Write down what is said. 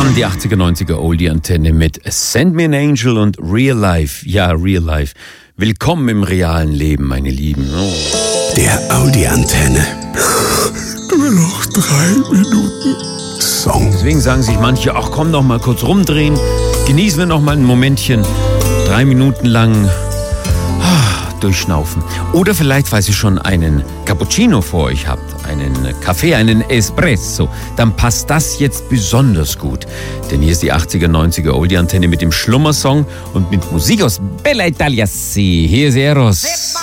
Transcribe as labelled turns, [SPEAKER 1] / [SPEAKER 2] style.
[SPEAKER 1] Die 80er, 90er Oldie-Antenne mit Send Me an Angel und Real Life. Ja, Real Life. Willkommen im realen Leben, meine Lieben. Oh.
[SPEAKER 2] Der Audi-Antenne. Nur noch 3 Minuten Song.
[SPEAKER 1] Deswegen sagen sich manche, ach komm noch mal kurz rumdrehen. Genießen wir noch mal ein Momentchen. 3 Minuten lang durchschnaufen. Oder vielleicht, weil ihr schon einen Cappuccino vor euch habt, einen Kaffee, einen Espresso, dann passt das jetzt besonders gut. Denn hier ist die 80er, 90er Oldie-Antenne mit dem Schlummersong und mit Musik aus Bella Italia. Hier ist Eros.